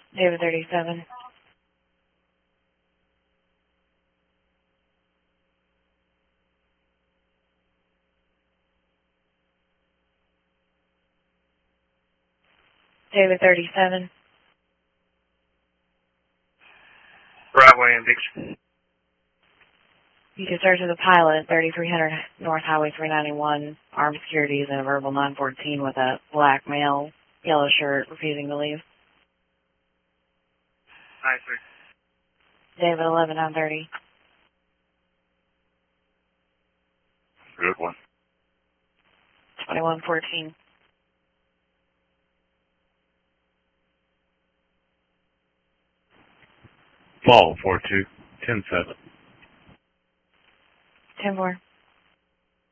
David 37. David 37. Broadway and Dixon. You can search as a pilot, 3300 North Highway 391, armed securities and a verbal 914 with a black male, yellow shirt, refusing to leave. Hi, sir. David 11 930. Good one. 2114. Fall 42, 10-7. 10-4.